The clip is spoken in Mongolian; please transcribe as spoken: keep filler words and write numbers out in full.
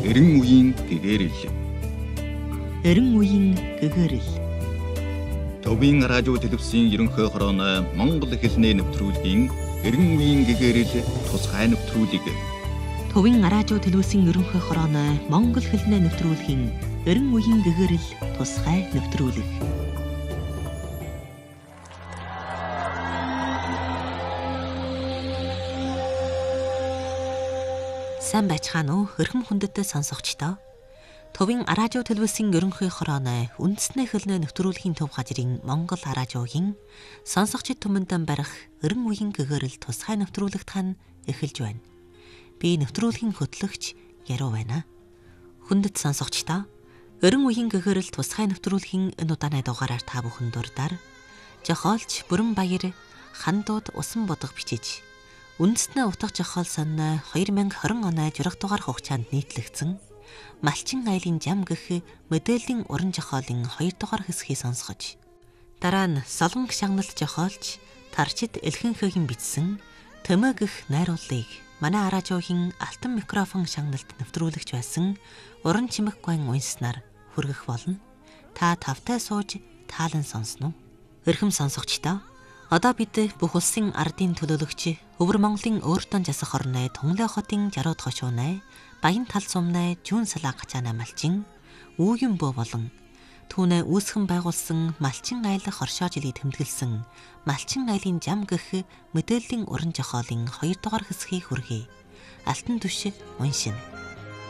Эрен үеийн гэгэрэл. Эрен үеийн гэгэрэл. Төвийн радио телевизийн ерөнхий хорооны Монгол хэлний нэвтрүүлгийн Эрен үеийн гэгэрэл тусгай нэвтрүүлэг. Төвийн радио телевизийн ерөнхий хорооны Монгол хэлний нэвтрүүлгийн Эрен үеийн гэгэрэл тусгай нэвтрүүлэг. Сайн байцгаана уу өрхөм хүндэт сонсогчдоо. Төвийн радио телевизийн ерөнхий хорооны үндэсний хэлний нэвтрүүлгийн төв газрын Монгол радиогийн сонсогчид түмэндэн барих Эрен үеийн гэгэрэл тусгай нэвтрүүлэгт хань эхэлж байна. Би нэвтрүүлгийн хөтлөгч Яруу байна. Хүндэт сонсогчдоо, Эрен үеийн гэгэрэл тусгай нэвтрүүлгийн энэ удааны дугаараар та бүхэн дурдаар жохоолч Бүрэн Баяр хандууд усан бодох бичиж үндэстний утга жохоол сонины хоёр мянга хорин оны журах дугаар хугацаанд нийтлэгдсэн Малчин айлын жам гэх мэдээллийн уран жохоолын хоёр дугаар хэсгийг сонсгож, дараа нь Солонгос шагналт жохоолч Тарчид Элхэнхэгийн бичсэн Төмө гэх найруулгыг манай радиогийн алтан микрофон шагналт нэвтрүүлэгч байсан Уран чимэг гуайн унснаар хүргэх болно. Та тавтай сууж таалан сонсно. Өрхөм сонсогчдоо, одоо бид бүх улсын ардын төлөөлөгч Өвөр Монголын өөртөө жасах орны Тунлай хотын жарууд хошуунай Баян тал сумнай Жүүн салаа гачаана малчин Үүгэн бөө болон түүнээ үүсгэн байгуулсан Малчин айлах оршоо жилийг тэмдэглэсэн Малчин айлын жам гэх мэдээллийн уран жохоолын хоёр дугаар хэсгийг хүргэе. Алтан түш уншина.